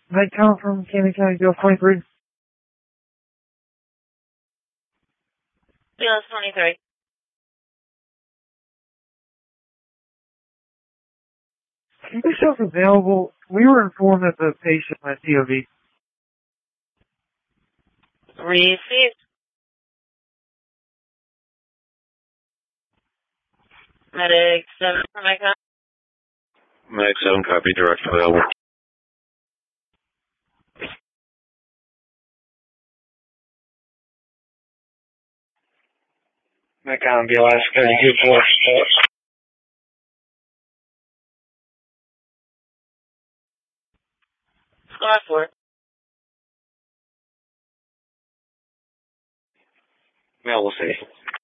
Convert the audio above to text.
Mike Count from Camden County Jail 23. Jail 23. Keep yourself available. We were informed that the patient had TOV. Received. Medic 7 for Mike Count. Medic 7, copy, direct available. Mike Count, BLS 32-4. Scar 4. Mail will see.